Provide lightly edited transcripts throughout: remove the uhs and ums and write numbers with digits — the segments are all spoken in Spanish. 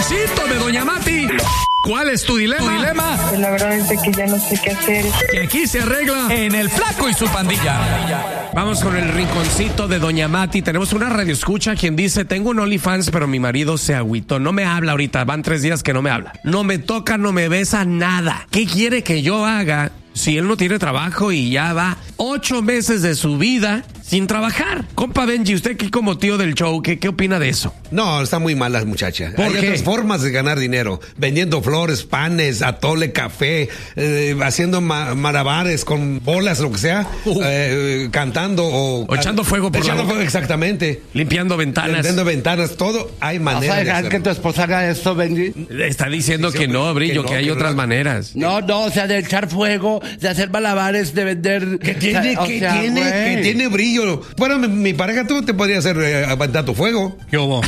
rinconcito de Doña Mati. ¿Cuál es tu dilema? Pues la verdad es que ya no sé qué hacer. Que aquí se arregla en El Flaco y su pandilla. Vamos con el rinconcito de Doña Mati. Tenemos una radioescucha quien dice: tengo un OnlyFans, pero mi marido se agüitó. No me habla ahorita, van 3 días que no me habla. No me toca, no me besa, nada. ¿Qué quiere que yo haga si él no tiene trabajo y ya va 8 meses de su vida sin trabajar? Compa Benji, usted aquí como tío del show, ¿qué opina de eso? No, está muy mal la muchacha. Hay otras formas de ganar dinero. Vendiendo flores, panes, atole, café, haciendo malabares con bolas, lo que sea, cantando o echando fuego por echando fuego, exactamente. Limpiando ventanas. Limpiando ventanas, todo hay maneras de hacerlo. que tu esposa haga esto, Benji. Está diciendo que no, Brillo, que hay otras maneras. No, o sea, de echar fuego, de hacer malabares, de vender... Que tiene brillo. Bueno, mi pareja, tú te podrías hacer aventar tu fuego. ¿Qué hubo?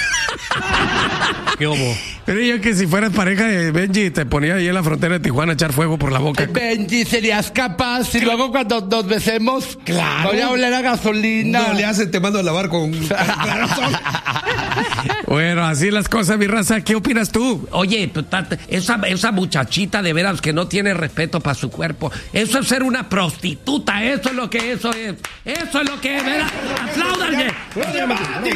¿Qué hubo? Pero yo que si fueras pareja de Benji te ponía ahí en la frontera de Tijuana a echar fuego por la boca. Benji, ¿serías capaz? Y luego cuando nos besemos, claro, voy a oler a gasolina. No le hace, te mando a lavar con Bueno, así las cosas, mi raza. ¿Qué opinas tú? Oye, esa muchachita de veras que no tiene respeto para su cuerpo. Eso es ser una prostituta. Eso es lo que eso es. Eso es lo que es, ¿verdad? ¡Apláudanle! ¡Doña Mati!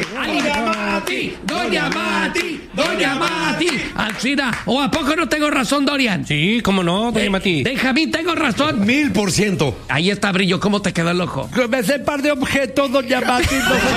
¡Doña Mati! ¡Doña Mati! Alcina, ¿o a poco no tengo razón, Dorian? Sí, cómo no, Doña Mati. Benjamín, tengo razón. 1000%. Ahí está, Brillo. ¿Cómo te quedó el ojo? Me sé par de objetos, Doña Mati.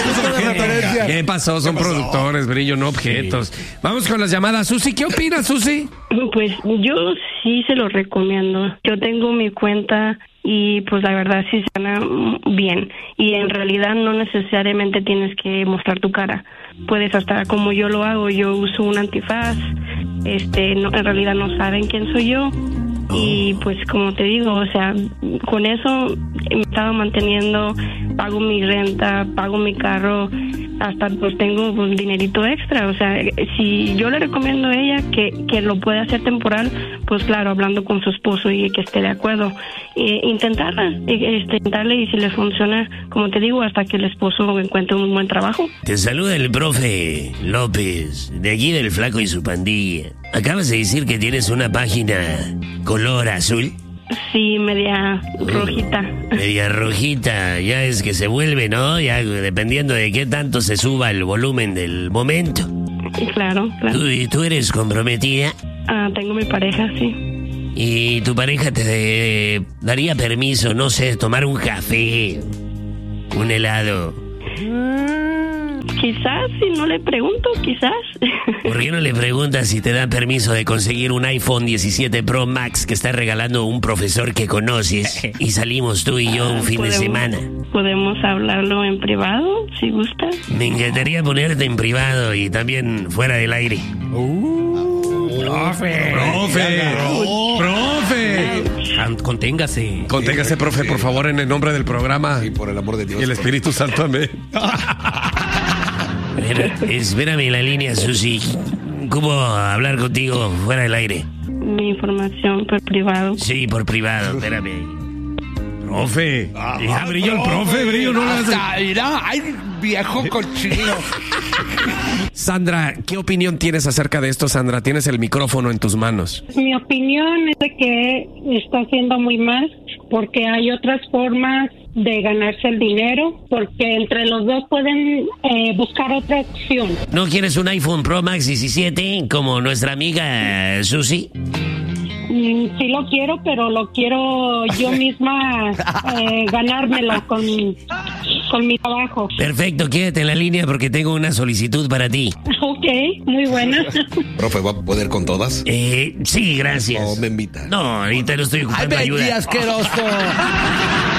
¿Qué pasó? Son productores, Brillo, no objetos. Sí. Vamos con las llamadas. Susi, ¿qué opinas, Susi? Pues yo sí se lo recomiendo. Yo tengo mi cuenta y pues la verdad sí se gana bien. Y en realidad no necesariamente tienes que mostrar tu cara. Puedes hasta como yo lo hago, yo uso un antifaz. No, en realidad no saben quién soy yo. Y pues como te digo, o sea, con eso me estaba manteniendo, pago mi renta, pago mi carro, hasta pues tengo un dinerito extra. O sea, si yo le recomiendo a ella que lo puede hacer temporal, pues claro, hablando con su esposo y que esté de acuerdo, intentarle y si le funciona, como te digo, hasta que el esposo encuentre un buen trabajo. Te saluda el profe López, de aquí del Flaco y su pandilla. Acabas de decir que tienes una página color azul. Sí, media rojita. Media rojita, ya es que se vuelve, ¿no? Ya dependiendo de qué tanto se suba el volumen del momento. Claro. ¿Tú eres comprometida? Tengo mi pareja, sí. ¿Y tu pareja te daría permiso, no sé, tomar un café, un helado? Quizás, si no le pregunto, quizás. ¿Por qué no le preguntas si te da permiso de conseguir un iPhone 17 Pro Max que está regalando un profesor que conoces y salimos tú y yo un fin de semana? Podemos hablarlo en privado, si gustas. Me encantaría ponerte en privado y también fuera del aire. ¡Profe! Conténgase. Conténgase, profe, por favor, en el nombre del programa. Y por el amor de Dios. Y el Espíritu Santo, amén. Espérame en la línea, Susi. ¿Cómo hablar contigo fuera del aire? Mi información por privado. Sí, por privado, espérame. Profe. Ya brilló el profe, Brillo, no lo hace. ¡Ay, viejo cochino! Sandra, ¿qué opinión tienes acerca de esto, Sandra? Tienes el micrófono en tus manos. Mi opinión es de que está haciendo muy mal porque hay otras formas de ganarse el dinero, porque entre los dos pueden buscar otra opción. ¿No quieres un iPhone Pro Max 17 como nuestra amiga Susi? Sí lo quiero, pero lo quiero yo misma ganármelo con mi trabajo. Perfecto, quédate en la línea porque tengo una solicitud para ti. Ok, muy buena. ¿Profe, va a poder con todas? Sí, gracias. No, me invita. No, ahorita no estoy ocupando ayuda. ¡Ay, asqueroso!